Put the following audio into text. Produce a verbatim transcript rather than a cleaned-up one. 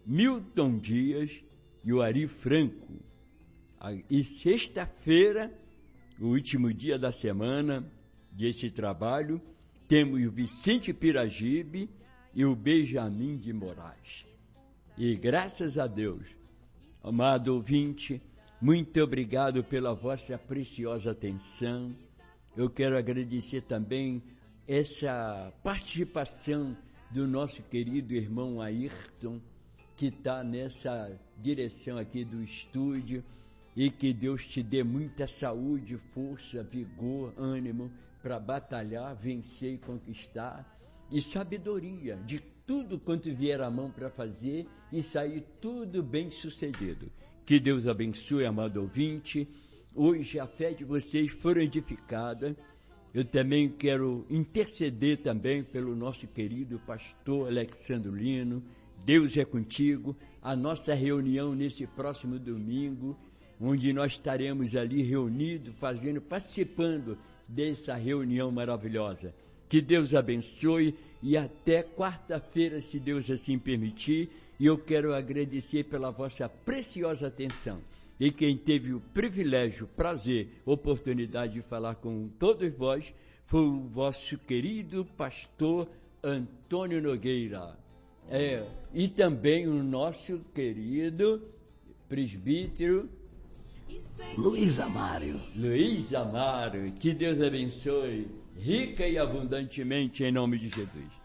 Milton Dias e o Ari Franco. E sexta-feira, o último dia da semana desse trabalho, temos o Vicente Piragibe e o Benjamin de Moraes. E graças a Deus, amado ouvinte, muito obrigado pela vossa preciosa atenção. Eu quero agradecer também essa participação do nosso querido irmão Ayrton, que está nessa direção aqui do estúdio, e que Deus te dê muita saúde, força, vigor, ânimo para batalhar, vencer e conquistar, e sabedoria de tudo quanto vier à mão para fazer e sair tudo bem sucedido. Que Deus abençoe, amado ouvinte. Hoje a fé de vocês foi edificada. Eu também quero interceder também pelo nosso querido pastor Alexandro Lino. Deus é contigo. A nossa reunião nesse próximo domingo, onde nós estaremos ali reunidos, fazendo, participando dessa reunião maravilhosa. Que Deus abençoe e até quarta-feira, se Deus assim permitir. E eu quero agradecer pela vossa preciosa atenção. E quem teve o privilégio, prazer, oportunidade de falar com todos vós, foi o vosso querido pastor Antônio Nogueira. É, e também o nosso querido presbítero Luiz Amário. Luiz Amário. Que Deus abençoe rica e abundantemente em nome de Jesus.